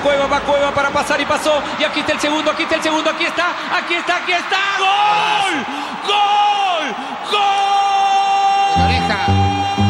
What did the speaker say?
Va Cueva para pasar y pasó. Y aquí está el segundo, aquí está el segundo, aquí está. ¡Gol! ¡Gol!